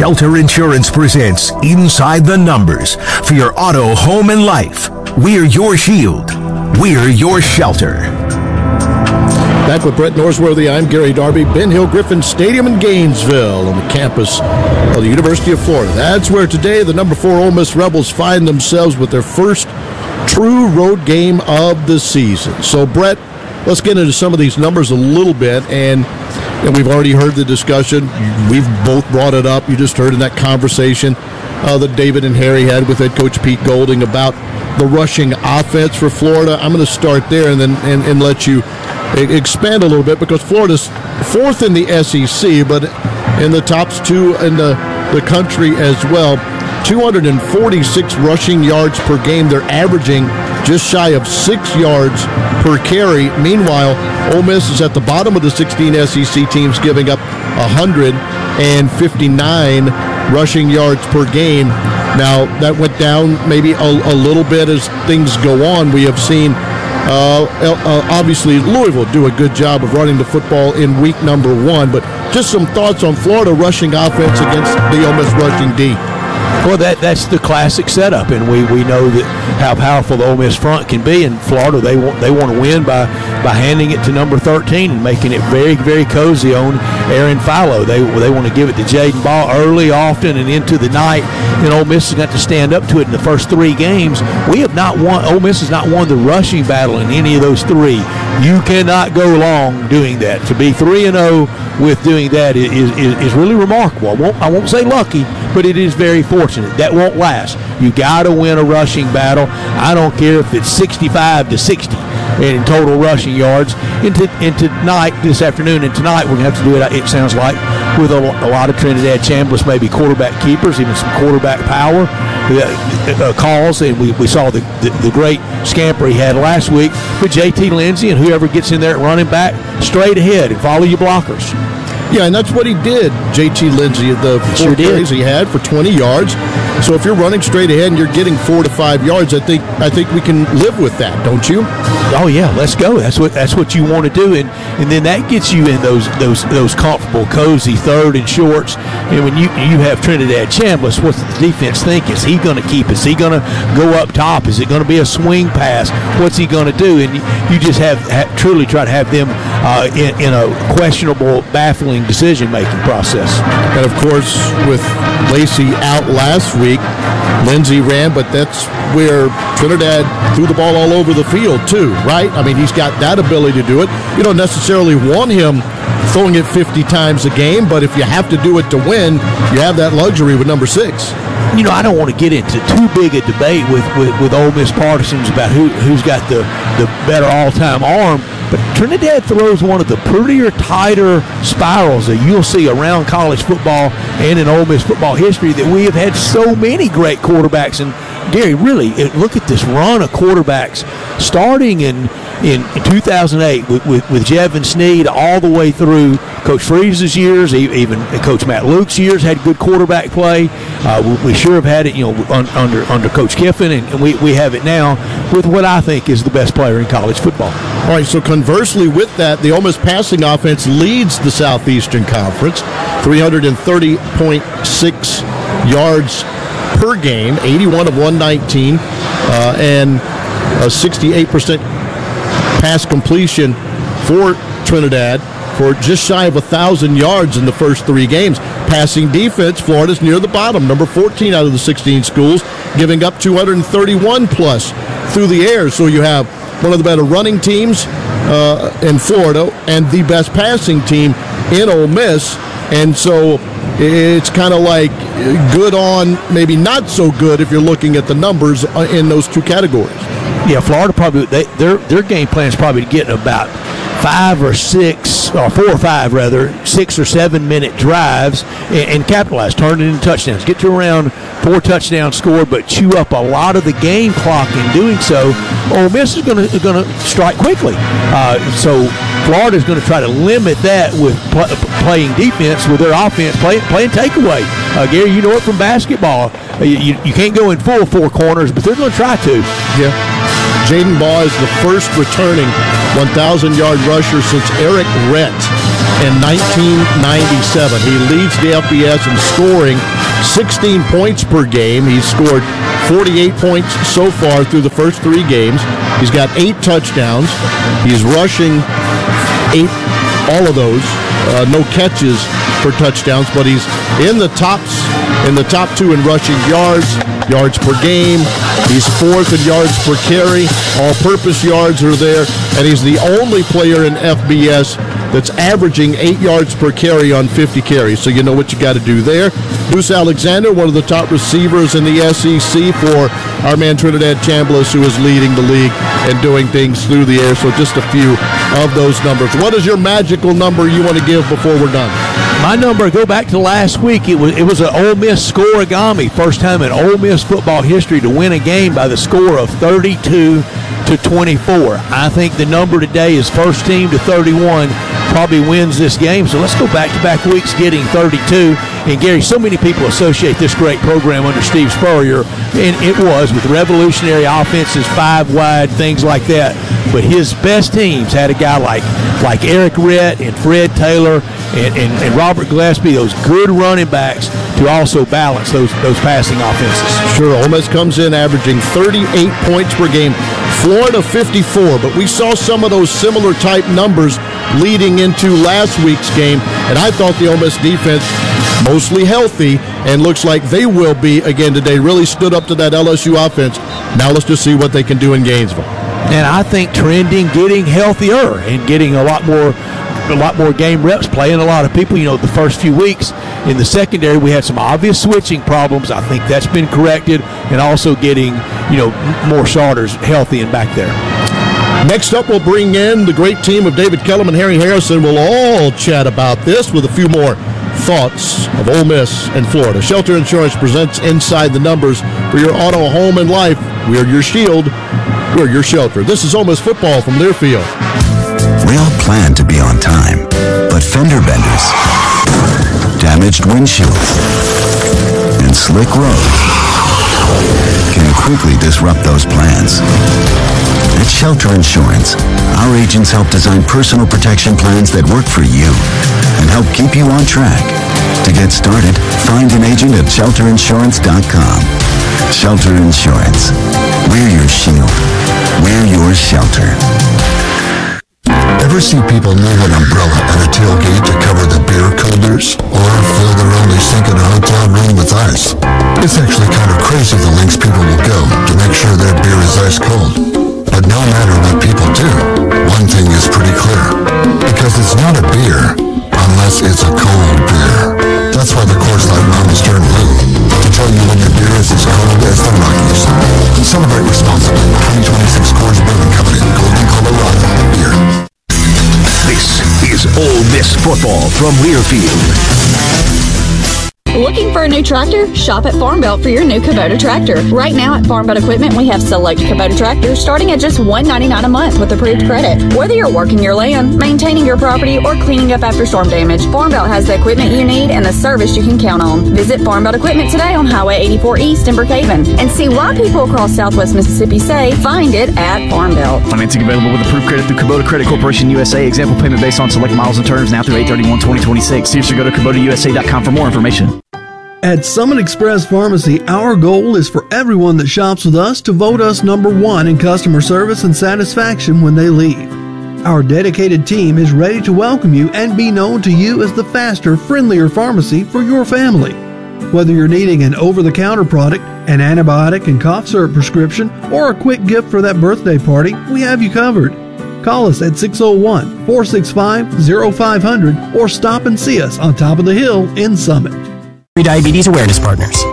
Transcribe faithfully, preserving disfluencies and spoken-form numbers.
Shelter Insurance presents Inside the Numbers for your auto, home, and life. We're your shield. We're your shelter. Back with Brett Norsworthy, I'm Gary Darby. Ben Hill Griffin Stadium in Gainesville on the campus of the University of Florida. That's where today the number four Ole Miss Rebels find themselves with their first true road game of the season. So, Brett, let's get into some of these numbers a little bit, and, and we've already heard the discussion. We've both brought it up. You just heard in that conversation uh, that David and Harry had with head coach Pete Golding about the rushing offense for Florida. I'm going to start there and then and, and let you expand a little bit, because Florida's fourth in the S E C, but in the tops two in the, the country as well. two hundred forty-six rushing yards per game. They're averaging just shy of six yards per carry. Meanwhile, Ole Miss is at the bottom of the sixteen S E C teams, giving up one hundred fifty-nine rushing yards per game. Now, that went down maybe a, a little bit as things go on. We have seen Uh, uh, obviously, Louisville do a good job of running the football in week number one, but just some thoughts on Florida rushing offense against the Ole Miss rushing D. Well, that that's the classic setup, and we, we know that how powerful the Ole Miss front can be. In Florida, they want they want to win by, by handing it to number thirteen and making it very, very cozy on Aaron Philo. They they want to give it to Jaden Ball early, often, and into the night. And Ole Miss has got to stand up to it in the first three games. We have not won. Ole Miss has not won the rushing battle in any of those three. You cannot go long doing that. To be three and zero with doing that is is, is really remarkable. I won't I won't say lucky, but it is very fortunate. That won't last. You got to win a rushing battle. I don't care if it's sixty-five to sixty in total rushing yards. And, to, and tonight, this afternoon, and tonight we're going to have to do it, it sounds like, with a, a lot of Trinidad Chambliss, maybe quarterback keepers, even some quarterback power uh, uh, calls. And we, we saw the, the, the great scamper he had last week. But J T Lindsey and whoever gets in there at running back, straight ahead and follow your blockers. Yeah, and that's what he did, J T Lindsey, the four carries he had for twenty yards. So if you're running straight ahead and you're getting four to five yards, I think I think we can live with that, don't you? Oh yeah, let's go. That's what that's what you want to do, and and then that gets you in those those those comfortable, cozy third and shorts. And when you you have Trinidad Chambliss, what's the defense think? Is he going to keep? Is he going to go up top? Is it going to be a swing pass? What's he going to do? And you, you just have, have truly try to have them uh, in, in a questionable, baffling decision-making process. And of course, with Lacey out last week, Lindsey ran, but that's where Trinidad threw the ball all over the field too, right? I mean, he's got that ability to do it. You don't necessarily want him throwing it fifty times a game, but if you have to do it to win, you have that luxury with number six. You know, I don't want to get into too big a debate with, with, with Ole Miss partisans about who, who's got the, the better all-time arm, but Trinidad throws one of the prettier, tighter spirals that you'll see around college football and in Ole Miss football history, that we have had so many great quarterbacks. And, Gary, really, it, look at this run of quarterbacks starting in in two thousand eight with, with, with Jevin Sneed all the way through Coach Freeze's years, even Coach Matt Luke's years had good quarterback play. Uh, we, we sure have had it, you know, un, under under Coach Kiffin, and, and we, we have it now with what I think is the best player in college football. All right, so conversely with that, the Ole Miss passing offense leads the Southeastern Conference, three hundred thirty point six yards per game, eighty-one of one nineteen, uh, and a sixty-eight percent pass completion for Trinidad, for just shy of one thousand yards in the first three games. Passing defense, Florida's near the bottom, number fourteen out of the sixteen schools, giving up two hundred thirty-one plus through the air. So you have one of the better running teams uh, in Florida and the best passing team in Ole Miss. And so it's kind of like good on, maybe not so good if you're looking at the numbers in those two categories. Yeah, Florida probably, they, their their game plan is probably getting about five or six, or four or five rather, six or seven minute drives and, and capitalize, turn it into touchdowns, get to around four touchdowns scored, but chew up a lot of the game clock in doing so. Ole Miss is going to going to strike quickly. Uh, so Florida is going to try to limit that with pl- playing defense with their offense, play, playing takeaway. Uh, Gary, you know it from basketball. Uh, you, you can't go in full four corners, but they're going to try to. Yeah. Jaden Baugh is the first returning one thousand yard rusher since Eric Rett in nineteen ninety-seven. He leads the F B S in scoring sixteen points per game. He's scored forty-eight points so far through the first three games. He's got eight touchdowns. He's rushing eight, all of those. Uh, no catches for touchdowns, but he's in the tops, in the top two in rushing yards, yards per game. He's fourth in yards per carry. All-purpose yards are there, and he's the only player in F B S that's averaging eight yards per carry on fifty carries. So you know what you got to do there. Bruce Alexander, one of the top receivers in the S E C for our man Trinidad Chambliss, who is leading the league and doing things through the air. So just a few of those numbers. What is your magical number you want to give before we're done? My number, go back to last week, it was it was an Ole Miss scoreagami. First time in Ole Miss football history to win a game by the score of thirty-two to twenty-four. I think the number today is first team to thirty-one probably wins this game. So let's go back-to-back weeks getting thirty-two. And, Gary, so many people associate this great program under Steve Spurrier, and it was with revolutionary offenses, five wide, things like that. But his best teams had a guy like like Eric Rett and Fred Taylor and, and, and Robert Gillespie, those good running backs to also balance those those passing offenses. Sure, Ole Miss comes in averaging thirty-eight points per game. Florida fifty-four, but we saw some of those similar type numbers leading into last week's game, and I thought the Ole Miss defense mostly healthy and looks like they will be again today. Really stood up to that L S U offense. Now let's just see what they can do in Gainesville. And I think trending, getting healthier and getting a lot more a lot more game reps, playing a lot of people. You know, the first few weeks in the secondary, we had some obvious switching problems. I think that's been corrected, and also getting, you know, more starters healthy and back there. Next up, we'll bring in the great team of David Kellum and Harry Harrison. We'll all chat about this with a few more thoughts of Ole Miss and Florida. Shelter Insurance presents Inside the Numbers for your auto, home, and life. We are your shield. We're your shelter. This is Ole Miss football from Learfield. We all plan to be on time, but fender benders, damaged windshields, and slick roads can quickly disrupt those plans. At Shelter Insurance, our agents help design personal protection plans that work for you and help keep you on track. To get started, find an agent at shelter insurance dot com. Shelter Insurance. We're your shield. We're your shelter. Ever see people need an umbrella at a tailgate to cover the beer coolers? Or fill their only sink in a hotel room with ice? It's actually kind of crazy the lengths people will go to make sure their beer is ice cold. But no matter what people do, one thing is pretty clear. Because it's not a beer unless it's a cold beer. That's why the Coors Light Mountains turn blue, to tell you when your beer is as cold as the Rockies. And celebrate responsibly. twenty twenty-six Coors Brewing Company, Golden, Colorado. Beer. This is Ole Miss football from Learfield. Looking for a new tractor? Shop at Farm Belt for your new Kubota tractor. Right now at Farm Belt Equipment, we have select Kubota tractors starting at just one hundred ninety-nine dollars a month with approved credit. Whether you're working your land, maintaining your property, or cleaning up after storm damage, Farm Belt has the equipment you need and the service you can count on. Visit Farm Belt Equipment today on Highway eighty-four East in Brookhaven and see why people across Southwest Mississippi say, find it at Farm Belt. Financing available with approved credit through Kubota Credit Corporation U S A. Example payment based on select miles and terms now through eight thirty-one twenty twenty-six. Seriously, go to Kubota U S A dot com for more information. At Summit Express Pharmacy, our goal is for everyone that shops with us to vote us number one in customer service and satisfaction when they leave. Our dedicated team is ready to welcome you and be known to you as the faster, friendlier pharmacy for your family. Whether you're needing an over-the-counter product, an antibiotic and cough syrup prescription, or a quick gift for that birthday party, we have you covered. Call us at six oh one, four six five, oh five hundred or stop and see us on top of the hill in Summit. Diabetes Awareness Partners.